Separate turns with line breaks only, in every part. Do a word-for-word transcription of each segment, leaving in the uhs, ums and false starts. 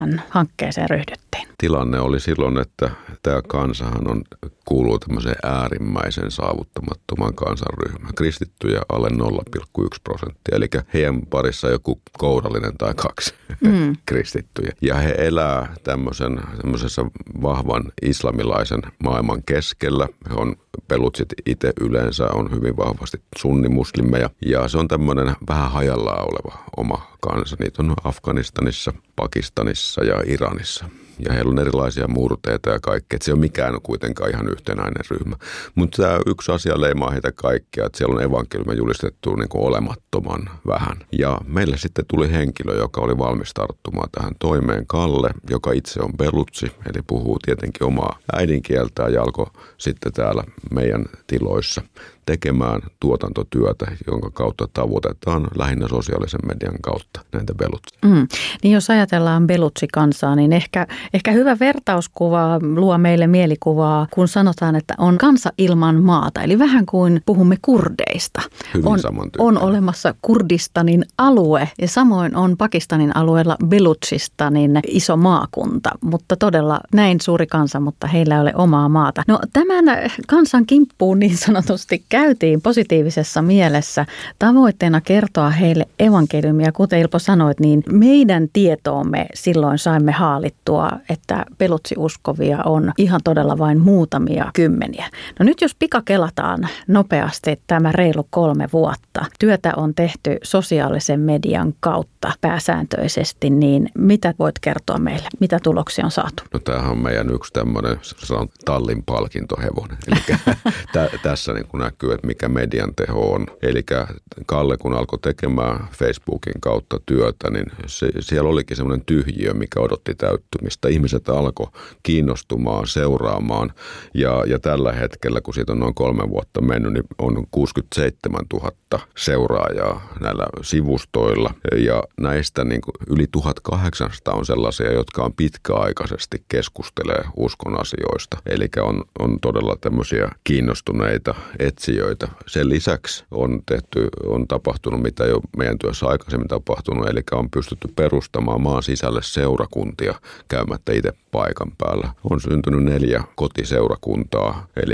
hankkeeseen ryhdyttiin?
Tilanne oli silloin, että tämä kansahan on, kuuluu tämmöiseen äärimmäisen saavuttamattoman kansanryhmään. Kristittyjä alle nolla pilkku yksi prosenttia, eli heidän parissa joku kourallinen tai kaksi mm. kristittyjä. Ja he elää tämmöisen, tämmöisessä vahvan islamilaisen maailman keskellä. He on Belutsit itse yleensä on hyvin vahvasti sunnimuslimeja ja se on tämmöinen vähän hajallaan oleva oma kansa. Niitä on Afganistanissa, Pakistanissa ja Iranissa. Ja heillä on erilaisia murteita ja kaikkea. Se ei ole mikään kuitenkaan ihan yhtenäinen ryhmä. Mutta tämä yksi asia leimaa heitä kaikkia, että siellä on evankeliumia julistettu niin kuin olemattoman vähän. Ja meille sitten tuli henkilö, joka oli valmis tarttumaan tähän toimeen, Kalle, joka itse on belutsi, eli puhuu tietenkin omaa äidinkieltään ja alkoi sitten täällä meidän tiloissa tekemään tuotantotyötä, jonka kautta tavoitetaan lähinnä sosiaalisen median kautta näitä belutsia.
Mm. Niin jos ajatellaan belutsikansaa, niin ehkä, ehkä hyvä vertauskuva luo meille mielikuvaa, kun sanotaan, että on kansa ilman maata. Eli vähän kuin puhumme kurdeista.
Hyvin
on, on olemassa Kurdistanin alue ja samoin on Pakistanin alueella Belutsistanin iso maakunta, mutta todella näin suuri kansa, mutta heillä ei ole omaa maata. No tämän kansan kimppuun niin sanotusti käytiin positiivisessa mielessä tavoitteena kertoa heille evankeliumia. Kuten Ilpo sanoit, niin meidän tietoomme silloin saimme haalittua, että belutsiuskovia on ihan todella vain muutamia kymmeniä. No nyt jos pikakelataan nopeasti tämä reilu kolme vuotta, työtä on tehty sosiaalisen median kautta pääsääntöisesti, niin mitä voit kertoa meille? Mitä tuloksia on saatu?
No tämähän on meidän yksi tämmöinen, se on tallin palkintohevonen. Eli tä, tässä niin kun näkyy, että mikä median teho on. Eli Kalle, kun alkoi tekemään Facebookin kautta työtä, niin se, siellä olikin semmoinen tyhjiö, mikä odotti täyttymistä. Ihmiset alkoi kiinnostumaan, seuraamaan ja, ja tällä hetkellä, kun siitä on noin kolme vuotta mennyt, niin on kuusikymmentäseitsemäntuhatta seuraajaa näillä sivustoilla. Ja näistä niin kuin yli tuhatkahdeksansataa on sellaisia, jotka on pitkäaikaisesti keskustelee uskon asioista. Eli on, on todella tämmöisiä kiinnostuneita etsijöitä. Sen lisäksi on tehty, on tapahtunut, mitä jo meidän työssä aikaisemmin tapahtunut, eli on pystytty perustamaan maan sisälle seurakuntia käymättä itse paikan päällä. On syntynyt neljä kotiseurakuntaa, eli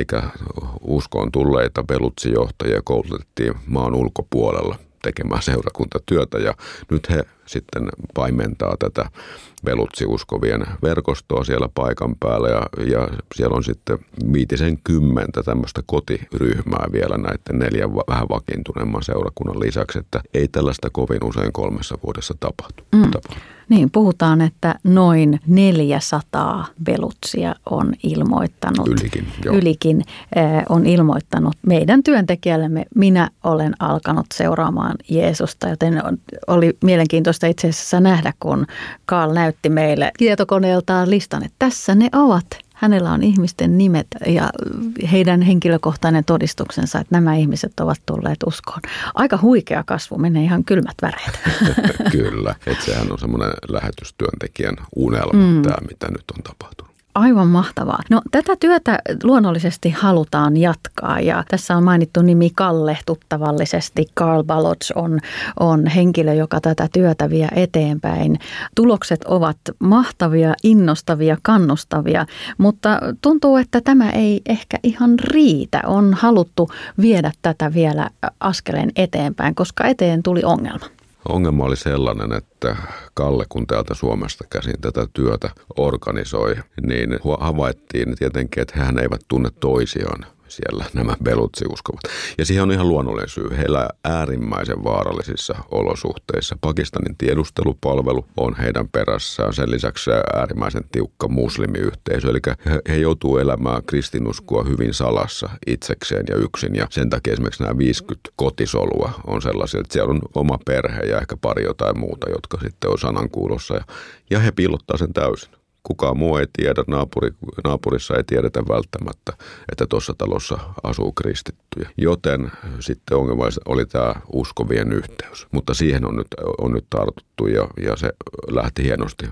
uskoon tulleita belutsijohtajia koulutettiin maan ulkopuolella tekemään seurakuntatyötä ja nyt he sitten paimentaa tätä belutsiuskovien verkostoa siellä paikan päällä ja, ja siellä on sitten viitisen kymmentä tämmöistä kotiryhmää vielä näiden neljän vähän vakiintuneemman seurakunnan lisäksi, että ei tällaista kovin usein kolmessa vuodessa tapahtu. Mm. tapahtu.
Niin, puhutaan, että noin neljäsataa belutsia on ilmoittanut.
Ylikin, joo.
Ylikin äh, on ilmoittanut meidän työntekijällemme. Minä olen alkanut seuraamaan Jeesusta, joten oli mielenkiintoista itse asiassa nähdä, kun Karl näytti meille tietokoneeltaan listan, että tässä ne ovat. Hänellä on ihmisten nimet ja heidän henkilökohtainen todistuksensa, että nämä ihmiset ovat tulleet uskoon. Aika huikea kasvu, menee ihan kylmät väreet.
Kyllä, että sehän on semmoinen lähetystyöntekijän unelma, mm. tämä mitä nyt on tapahtunut.
Aivan mahtavaa. No tätä työtä luonnollisesti halutaan jatkaa ja tässä on mainittu nimi Kalle tuttavallisesti. Karl Baloch on, on henkilö, joka tätä työtä vie eteenpäin. Tulokset ovat mahtavia, innostavia, kannustavia, mutta tuntuu, että tämä ei ehkä ihan riitä. On haluttu viedä tätä vielä askeleen eteenpäin, koska eteen tuli ongelma.
Ongelma oli sellainen, että Kalle, kun täältä Suomesta käsin tätä työtä organisoi, niin havaittiin tietenkin, että hän eivät tunne toisiaan siellä nämä belutsiuskovat. Ja siihen on ihan luonnollinen syy. He elää äärimmäisen vaarallisissa olosuhteissa. Pakistanin tiedustelupalvelu on heidän perässään. Sen lisäksi äärimmäisen tiukka muslimiyhteisö. Eli he, he joutuu elämään kristinuskoa hyvin salassa itsekseen ja yksin. Ja sen takia esimerkiksi nämä viisikymmentä kotisolua on sellaisia, että siellä on oma perhe ja ehkä pari jotain muuta, jotka sitten on sanankuulossa. Ja, ja he piilottaa sen täysin. Kukaan muu ei tiedä, naapuri, naapurissa ei tiedetä välttämättä, että tuossa talossa asuu kristittyjä. Joten sitten ongelma oli tämä uskovien yhteys. Mutta siihen on nyt, on nyt tartuttu ja, ja se lähti hienosti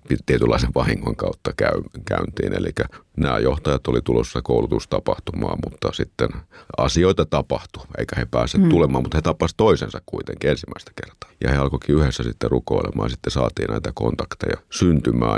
tietynlaisen vahingon kautta käy, käyntiin. Eli nämä johtajat oli tulossa koulutustapahtumaan, mutta sitten asioita tapahtui, eikä he pääse hmm. tulemaan, mutta he tapasivat toisensa kuitenkin ensimmäistä kertaa. Ja he alkoikin yhdessä sitten rukoilemaan, sitten saatiin näitä kontakteja syntymään.